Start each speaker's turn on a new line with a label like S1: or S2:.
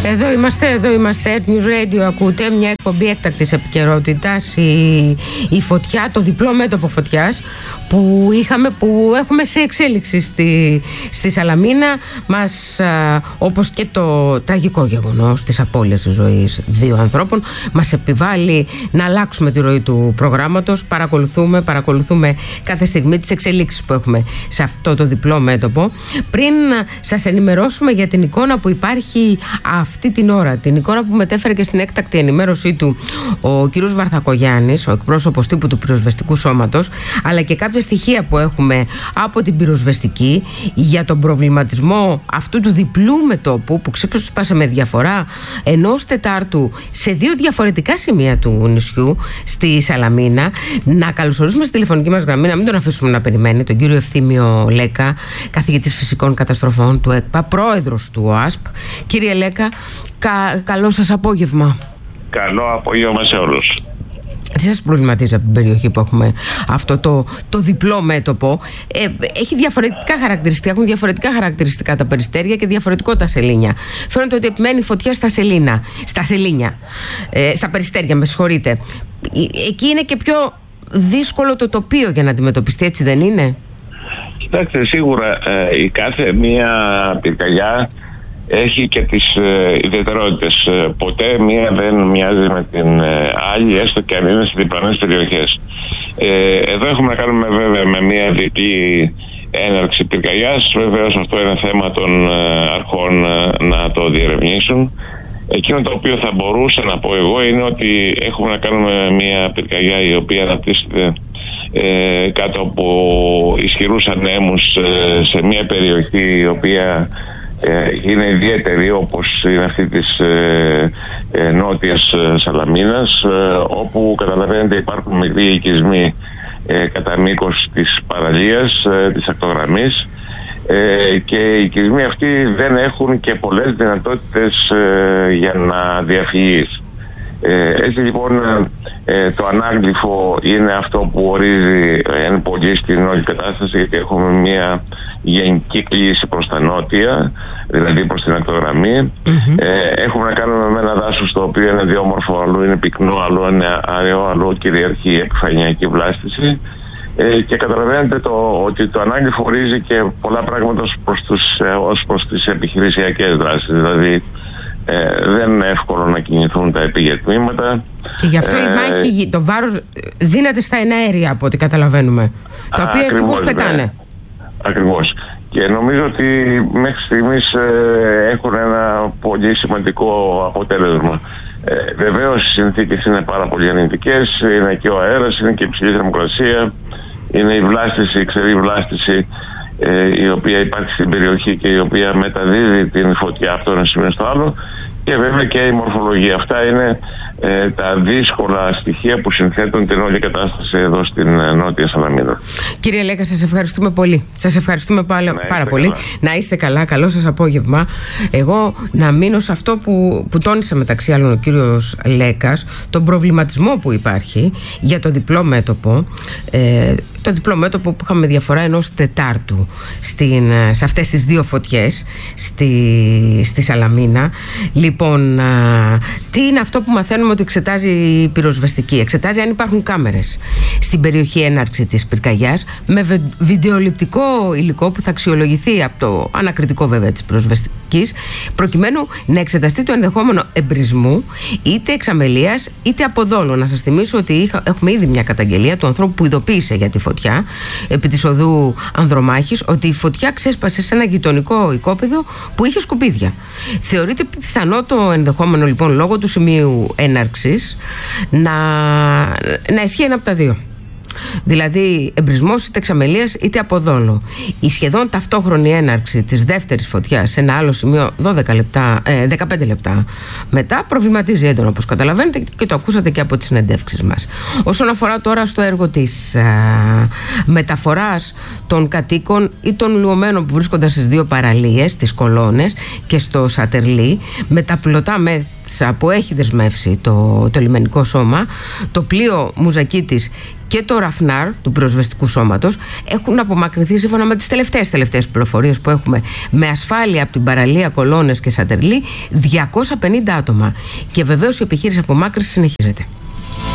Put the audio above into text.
S1: Εδώ είμαστε, News Radio ακούτε, μια εκπομπή έκτακτης επικαιρότητας, η φωτιά, το διπλό μέτωπο φωτιάς που έχουμε σε εξέλιξη στη Σαλαμίνα μας, όπως και το τραγικό γεγονός της απώλειας της ζωής 2 ανθρώπων, μας επιβάλλει να αλλάξουμε τη ροή του προγράμματος. Παρακολουθούμε κάθε στιγμή τις εξελίξεις που έχουμε σε αυτό το διπλό μέτωπο. Πριν σας ενημερώσουμε για την εικόνα που υπάρχει αυτή την ώρα, την εικόνα που μετέφερε και στην έκτακτη ενημέρωσή του ο κ. Βαρθακογιάννης, ο εκπρόσωπος τύπου του πυροσβεστικού σώματος, αλλά και κάποια στοιχεία που έχουμε από την πυροσβεστική για τον προβληματισμό αυτού του διπλού μετώπου που ξέσπασε με διαφορά 1/4 σε 2 διαφορετικά σημεία του νησιού, στη Σαλαμίνα. Να καλωσορίσουμε στη τηλεφωνική μας γραμμή, να μην τον αφήσουμε να περιμένει, τον κύριο Ευθύμιο Λέκα, καθηγητής φυσικών καταστροφών του ΕΚΠΑ, πρόεδρος του ΟΑΣΠ. Κύριε Λέκα, καλό σας απόγευμα.
S2: Καλό απόγευμα σε όλους.
S1: Τι σας προβληματίζει από την περιοχή που έχουμε αυτό το διπλό μέτωπο? Έχει διαφορετικά χαρακτηριστικά, έχουν διαφορετικά χαρακτηριστικά τα περιστέρια και διαφορετικό τα σελήνια. Φαίνεται ότι επιμένει φωτιά στα περιστέρια, με συγχωρείτε. Εκεί είναι και πιο δύσκολο το τοπίο για να αντιμετωπιστεί, έτσι δεν είναι?
S2: Κοιτάξτε, σίγουρα η κάθε μία πυρκαγιά έχει και τις ιδιαιτερότητες. Ποτέ μία δεν μοιάζει με την άλλη, έστω και αν είναι σε διπλανές περιοχές. Εδώ έχουμε να κάνουμε βέβαια με μία διπλή έναρξη πυρκαγιάς. Βεβαίως αυτό είναι θέμα των αρχών να το διερευνήσουν. Εκείνο το οποίο θα μπορούσα να πω εγώ είναι ότι έχουμε να κάνουμε μία πυρκαγιά η οποία αναπτύσσεται κάτω από ισχυρούς ανέμους σε μία περιοχή η οποία είναι ιδιαίτερη, όπως είναι αυτή της νότιας Σαλαμίνας, όπου καταλαβαίνετε υπάρχουν μικροί οικισμοί κατά μήκος της παραλίας, της ακτογραμμής, και οι οικισμοί αυτοί δεν έχουν και πολλές δυνατότητες για να διαφυγείς. Έτσι λοιπόν το ανάγλυφο είναι αυτό που ορίζει εν πολύ στην όλη κατάσταση, γιατί έχουμε μια γενική κλίση προς τα νότια, δηλαδή προς την ακτογραμμή. Έχουμε να κάνουμε με ένα δάσος το οποίο είναι διόμορφο, αλλού είναι πυκνό, αλλού είναι αραιό, αλλού κυριαρχεί επιφανειακή βλάστηση. Και καταλαβαίνετε ότι το ανάγλυφο ορίζει και πολλά πράγματα ως προς τις επιχειρησιακές δράσεις. Δηλαδή δεν είναι εύκολο να κινηθούν τα επικοινωνήματα. Και γι' αυτό η μάχη, το βάρος δίνεται στα εναέρια, από ό,τι καταλαβαίνουμε, τα οποία ευτυχώς πετάνε. Ακριβώς. Και νομίζω ότι μέχρι στιγμής έχουν ένα πολύ σημαντικό αποτέλεσμα. Βεβαίως οι συνθήκες είναι πάρα πολύ αρνητικές, είναι και ο αέρας, είναι και η υψηλή θερμοκρασία, είναι η βλάστηση, η ξερή βλάστηση η οποία υπάρχει στην περιοχή και η οποία μεταδίδει την φωτιά από το ένα σημείο στο άλλο, και βέβαια και η μορφολογία. Αυτά είναι τα δύσκολα στοιχεία που συνθέτουν την όλη κατάσταση εδώ στην νότια Σαλαμίνα.
S1: Κύριε Λέκα, σας ευχαριστούμε πολύ. Σας ευχαριστούμε πάρα πολύ. Να είστε καλά, καλό σας απόγευμα. Εγώ να μείνω σε αυτό που τόνισε μεταξύ άλλων ο κύριος Λέκας, τον προβληματισμό που υπάρχει για το διπλό μέτωπο. Το διπλό μέτωπο που είχαμε διαφορά 1/4 σε αυτές τις 2 φωτιές στη Σαλαμίνα. Λοιπόν, τι είναι αυτό που μαθαίνουμε ότι εξετάζει η πυροσβεστική? Εξετάζει αν υπάρχουν κάμερες στην περιοχή έναρξη της πυρκαγιάς, με βιντεοληπτικό υλικό που θα αξιολογηθεί από το ανακριτικό βέβαια της πυροσβεστικής, προκειμένου να εξεταστεί το ενδεχόμενο εμπρισμού, είτε εξαμελίας είτε από δόλο. Να σας θυμίσω ότι έχουμε ήδη μια καταγγελία του ανθρώπου που ειδοποίησε για τη φωτιά επί της οδού Ανδρομάχης, ότι η φωτιά ξέσπασε σε ένα γειτονικό οικόπεδο που είχε σκουπίδια. Θεωρείται πιθανό το ενδεχόμενο λοιπόν, λόγω του σημείου έναρξης, να ισχύει ένα από τα δύο. Δηλαδή εμπρισμός είτε εξαμελίας είτε από δόλο. Η σχεδόν ταυτόχρονη έναρξη της δεύτερης φωτιάς σε ένα άλλο σημείο 15 λεπτά μετά προβληματίζει έντονα, όπως καταλαβαίνετε, και το ακούσατε και από τις συνεντεύξεις μας. Όσον αφορά τώρα στο έργο της μεταφοράς των κατοίκων ή των λουωμένων που βρίσκονταν στις 2 παραλίες, τις Κολώνες και στο Σατερλί, με τα πλωτά μέσα που έχει δεσμεύσει το λιμενικό σώμα, το πλοίο Μουζακίτης και το Ραφνάρ του πυροσβεστικού σώματος έχουν απομακρυνθεί, σύμφωνα με τις τελευταίες πληροφορίες που έχουμε, με ασφάλεια από την παραλία Κολώνες και Σαντερλή, 250 άτομα. Και βεβαίως η επιχείρηση απομάκρυνσης συνεχίζεται.